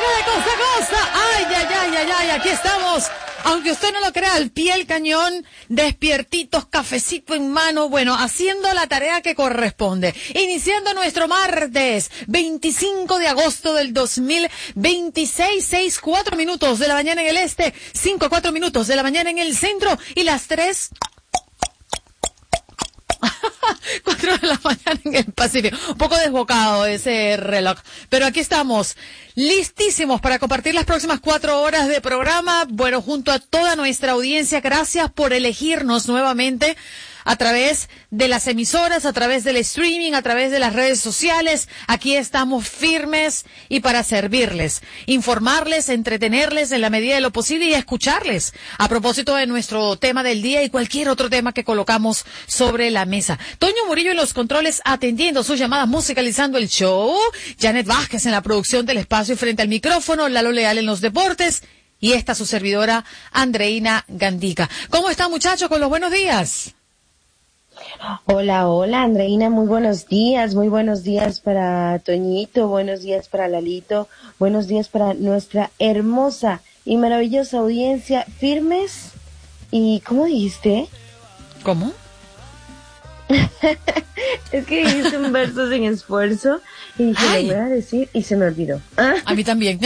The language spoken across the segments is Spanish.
de costa a costa. Ay, ay, ay, ay, ay, aquí estamos. Aunque usted no lo crea, al pie del cañón, despiertitos, cafecito en mano, bueno, haciendo la tarea que corresponde. Iniciando nuestro martes, 25 de agosto del 2026, 6:04 minutos de la mañana en el este, 5:04 minutos de la mañana en el centro y las 4 de la mañana en el Pacífico. Un poco desbocado ese reloj. Pero aquí estamos, listísimos para compartir las próximas 4 horas de programa. Bueno, junto a toda nuestra audiencia, gracias por elegirnos nuevamente a través de las emisoras, a través del streaming, a través de las redes sociales. Aquí estamos firmes y para servirles, informarles, entretenerles en la medida de lo posible y escucharles a propósito de nuestro tema del día y cualquier otro tema que colocamos sobre la mesa. Toño Murillo en los controles atendiendo sus llamadas, musicalizando el show. Janet Vázquez en la producción del espacio y frente al micrófono. Lalo Leal en los deportes. Y esta su servidora, Andreina Gandica. ¿Cómo están, muchachos? Con los buenos días. Hola, hola, Andreina, muy buenos días para Toñito, buenos días para Lalito, buenos días para nuestra hermosa y maravillosa audiencia, firmes y, ¿cómo dijiste? ¿Cómo? Es que dijiste un verso sin esfuerzo y dije, lo voy a decir y se me olvidó. A mí también.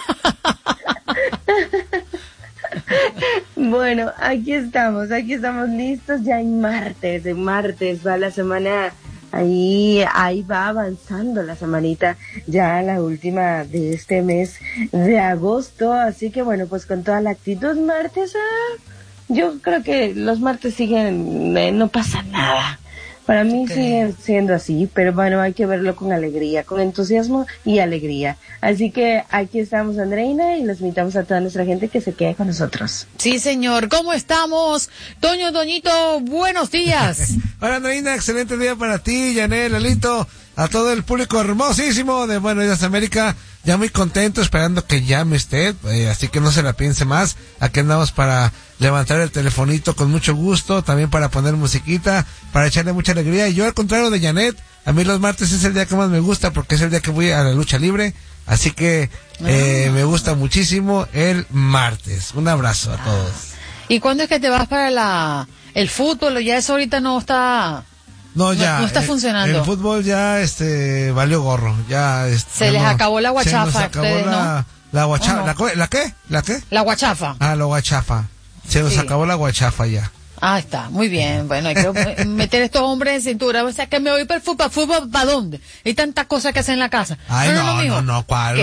Bueno, aquí estamos listos ya en martes va la semana, ahí va avanzando la semanita, ya la última de este mes de agosto, así que bueno, pues con toda la actitud martes, yo creo que los martes siguen, no pasa nada. Para mí sigue siendo así, pero bueno, hay que verlo con alegría, con entusiasmo y alegría. Así que aquí estamos, Andreina, y los invitamos a toda nuestra gente que se quede con nosotros. Sí, señor. ¿Cómo estamos? Toñito, buenos días. Hola, Andreina, excelente día para ti, Yanel, Lalito, a todo el público hermosísimo de Buenos Días América. Ya muy contento, esperando que llame usted, así que no se la piense más. Aquí andamos para levantar el telefonito con mucho gusto, también para poner musiquita, para echarle mucha alegría. Y yo, al contrario de Janet, a mí los martes es el día que más me gusta porque es el día que voy a la lucha libre, así que me gusta muchísimo el martes. Un abrazo a todos. ¿Y cuándo es que te vas para el fútbol? Ya eso ahorita no está... No, ya. No está funcionando. El fútbol ya, valió gorro. Ya, se les acabó la guachafa. Se nos acabó la guachafa. ¿No? ¿La qué? La guachafa. La guachafa. Se nos acabó la guachafa ya. Ah, está, muy bien. Bueno, hay que meter a estos hombres en cintura. O sea, que me voy para el fútbol. ¿Fútbol para dónde? Hay tantas cosas que hacer en la casa. Ay, no, ¿cuál?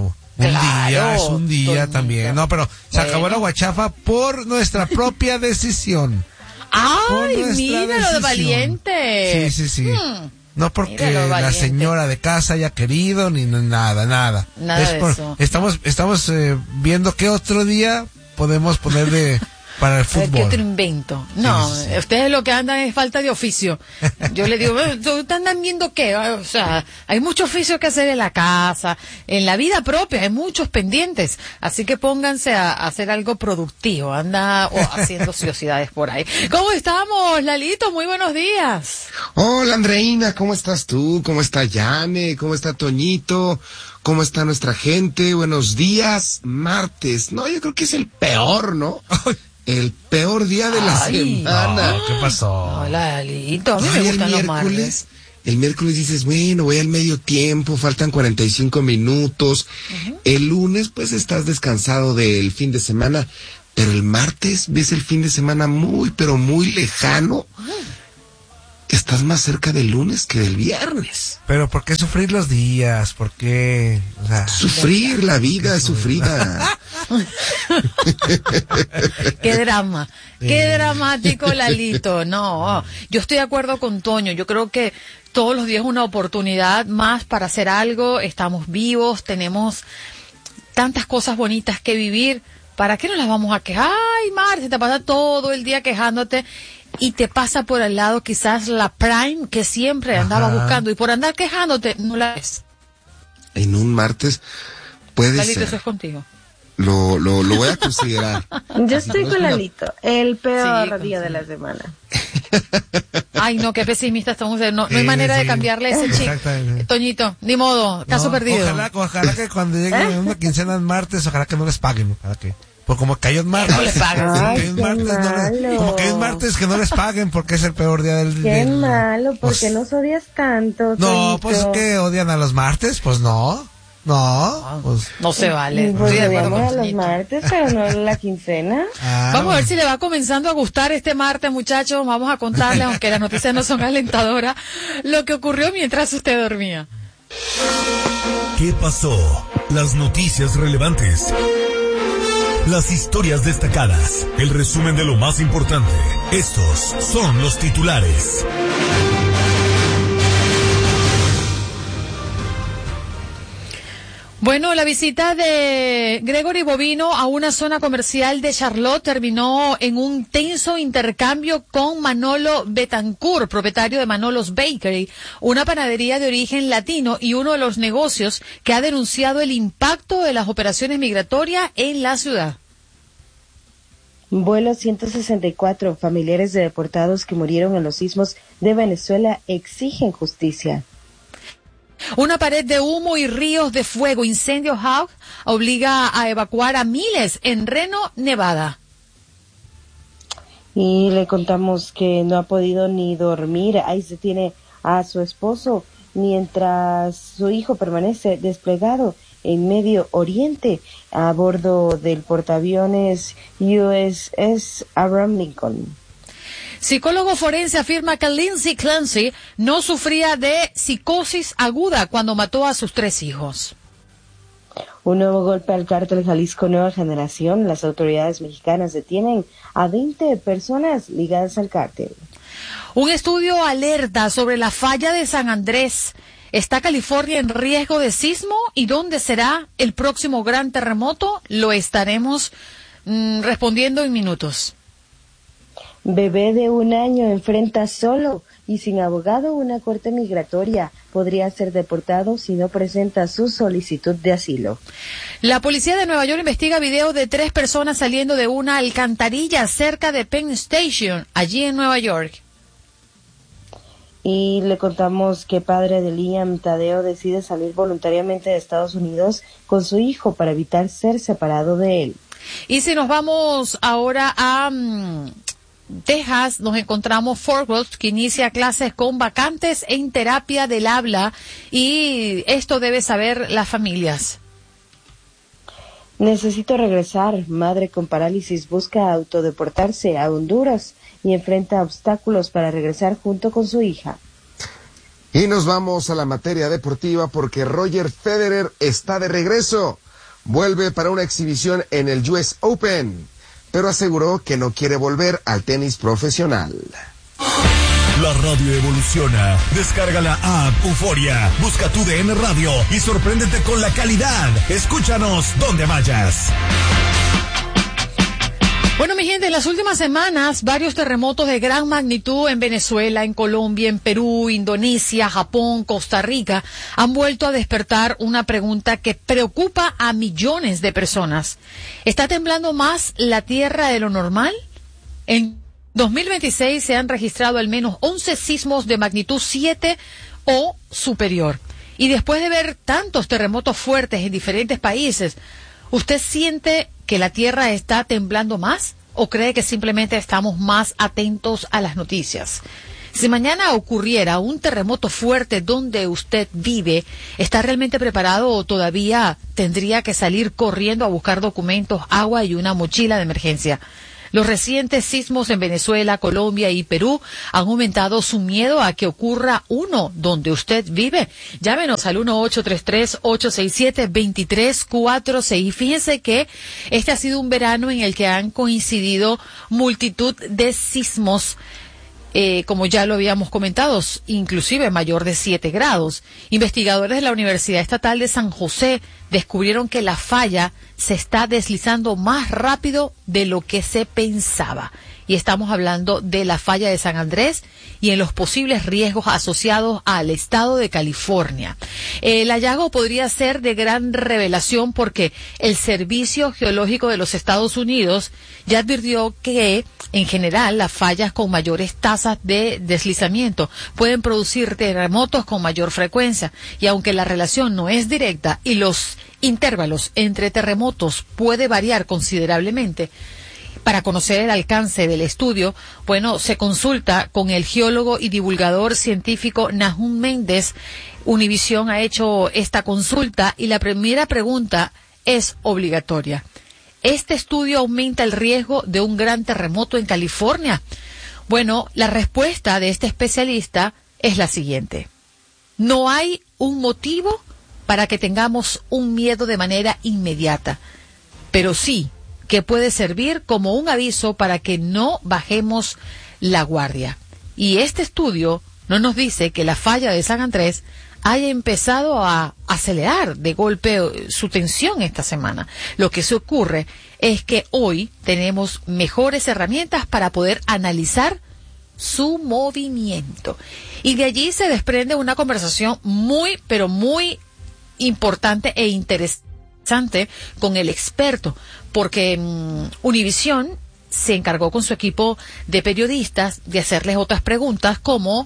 Es un día también. No, pero se acabó la guachafa por nuestra propia decisión. ¡Ay, mira lo de valiente! Sí. No porque la señora de casa haya querido, ni nada. Nada de eso. Estamos viendo qué otro día podemos poner para el fútbol. ¿Qué otro invento? No, sí. Ustedes lo que andan es falta de oficio. Yo les digo, ¿ustedes andan viendo qué? O sea, hay mucho oficio que hacer en la casa, en la vida propia, hay muchos pendientes. Así que pónganse a hacer algo productivo, haciendo ociosidades por ahí. ¿Cómo estamos, Lalito? Muy buenos días. Hola, Andreina, ¿cómo estás tú? ¿Cómo está Yane? ¿Cómo está Toñito? ¿Cómo está nuestra gente? Buenos días, martes. No, yo creo que es el peor, ¿no? El peor día de la semana. No, ¿qué pasó? Hola, Lalito, a mí me gustan los martes. El miércoles dices, bueno, voy al medio tiempo, faltan 45 minutos. Uh-huh. El lunes, pues, estás descansado del fin de semana. Pero el martes ves el fin de semana muy, pero muy lejano. Estás más cerca del lunes que del viernes. Pero ¿por qué sufrir los días? ¿Por qué? O sea, sufrir, la vida es sufrida. Qué drama, qué dramático, Lalito. No, yo estoy de acuerdo con Toño. Yo creo que todos los días es una oportunidad más para hacer algo. Estamos vivos, tenemos tantas cosas bonitas que vivir. ¿Para qué nos las vamos a quejar? Ay, Marta, te pasa todo el día quejándote. Y te pasa por al lado quizás la Prime que siempre andaba buscando, y por andar quejándote no la ves. En un martes puede Lalito, ser. Eso es contigo. Lo voy a considerar. Yo estoy con Lalito, el peor día de la semana. Ay, no, qué pesimista estamos. No hay manera de cambiarle ese chip. Toñito, ni modo, caso perdido. Ojalá que cuando llegue una quincena en martes, ojalá que no les paguen. Ojalá que, pues como cayó en martes. No les paguen. Como que es martes, que no les paguen porque es el peor día del día. Qué malo, ¿por qué nos odias tanto? No, pues que odian a los martes, pues no. No, pues no se vale. Pues odiamos a los martes, pero no a la quincena. Vamos a ver si le va comenzando a gustar este martes, muchachos. Vamos a contarle, aunque las noticias no son alentadoras, lo que ocurrió mientras usted dormía. ¿Qué pasó? Las noticias relevantes. Las historias destacadas. El resumen de lo más importante. Estos son los titulares. Bueno, la visita de Gregory Bovino a una zona comercial de Charlotte terminó en un tenso intercambio con Manolo Betancourt, propietario de Manolo's Bakery, una panadería de origen latino y uno de los negocios que ha denunciado el impacto de las operaciones migratorias en la ciudad. Vuelo 164, familiares de deportados que murieron en los sismos de Venezuela exigen justicia. Una pared de humo y ríos de fuego, incendio Hawk, obliga a evacuar a miles en Reno, Nevada. Y le contamos que no ha podido ni dormir. Ahí se tiene a su esposo mientras su hijo permanece desplegado en Medio Oriente a bordo del portaaviones USS Abraham Lincoln. Psicólogo forense afirma que Lindsay Clancy no sufría de psicosis aguda cuando mató a sus 3 hijos. Un nuevo golpe al cártel Jalisco Nueva Generación. Las autoridades mexicanas detienen a 20 personas ligadas al cártel. Un estudio alerta sobre la falla de San Andrés. ¿Está California en riesgo de sismo? ¿Y dónde será el próximo gran terremoto? Lo estaremos respondiendo en minutos. Bebé de 1 año enfrenta solo y sin abogado una corte migratoria. Podría ser deportado si no presenta su solicitud de asilo. La policía de Nueva York investiga video de 3 personas saliendo de una alcantarilla cerca de Penn Station, allí en Nueva York. Y le contamos que padre de Liam, Tadeo, decide salir voluntariamente de Estados Unidos con su hijo para evitar ser separado de él. Y si nos vamos ahora a Texas, nos encontramos Fort Worth, que inicia clases con vacantes en terapia del habla, y esto debe saber las familias. Necesito regresar. Madre con parálisis busca autodeportarse a Honduras y enfrenta obstáculos para regresar junto con su hija. Y nos vamos a la materia deportiva porque Roger Federer está de regreso. Vuelve para una exhibición en el US Open, pero aseguró que no quiere volver al tenis profesional. La radio evoluciona. Descarga la app Euforia, busca tu DN Radio y sorpréndete con la calidad. Escúchanos donde vayas. Bueno, mi gente, en las últimas semanas, varios terremotos de gran magnitud en Venezuela, en Colombia, en Perú, Indonesia, Japón, Costa Rica, han vuelto a despertar una pregunta que preocupa a millones de personas. ¿Está temblando más la Tierra de lo normal? En 2026 se han registrado al menos 11 sismos de magnitud 7 o superior. Y después de ver tantos terremotos fuertes en diferentes países, ¿usted siente que la Tierra está temblando más o cree que simplemente estamos más atentos a las noticias? Si mañana ocurriera un terremoto fuerte donde usted vive, ¿está realmente preparado o todavía tendría que salir corriendo a buscar documentos, agua y una mochila de emergencia? Los recientes sismos en Venezuela, Colombia y Perú han aumentado su miedo a que ocurra uno donde usted vive. Llámenos al 1-833-867-2346. Fíjense que este ha sido un verano en el que han coincidido multitud de sismos, como ya lo habíamos comentado, inclusive mayor de 7 grados. Investigadores de la Universidad Estatal de San José descubrieron que la falla se está deslizando más rápido de lo que se pensaba. Y estamos hablando de la falla de San Andrés y en los posibles riesgos asociados al estado de California. El hallazgo podría ser de gran revelación porque el Servicio Geológico de los Estados Unidos ya advirtió que, en general, las fallas con mayores tasas de deslizamiento pueden producir terremotos con mayor frecuencia. Y aunque la relación no es directa y los intervalos entre terremotos puede variar considerablemente, para conocer el alcance del estudio, bueno, se consulta con el geólogo y divulgador científico Nahum Méndez. Univisión ha hecho esta consulta y la primera pregunta es obligatoria. ¿Este estudio aumenta el riesgo de un gran terremoto en California? Bueno, la respuesta de este especialista es la siguiente. No hay un motivo para que tengamos un miedo de manera inmediata, pero sí que puede servir como un aviso para que no bajemos la guardia. Y este estudio no nos dice que la falla de San Andrés haya empezado a acelerar de golpe su tensión esta semana. Lo que se ocurre es que hoy tenemos mejores herramientas para poder analizar su movimiento. Y de allí se desprende una conversación muy, pero muy importante e interesante con el experto, porque Univisión se encargó con su equipo de periodistas de hacerles otras preguntas como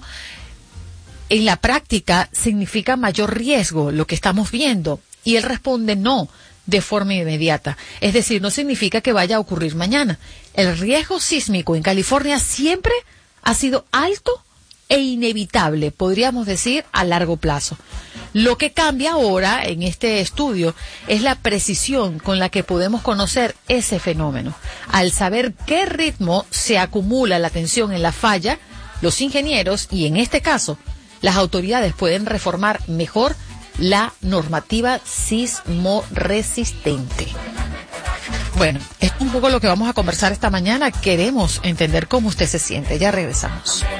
en la práctica significa mayor riesgo lo que estamos viendo, y él responde no de forma inmediata, es decir, no significa que vaya a ocurrir mañana. El riesgo sísmico en California siempre ha sido alto e inevitable, podríamos decir, a largo plazo. Lo que cambia ahora en este estudio es la precisión con la que podemos conocer ese fenómeno. Al saber qué ritmo se acumula la tensión en la falla, los ingenieros y en este caso las autoridades pueden reformar mejor la normativa sismoresistente. Bueno, es un poco lo que vamos a conversar esta mañana. Queremos entender cómo usted se siente. Ya regresamos.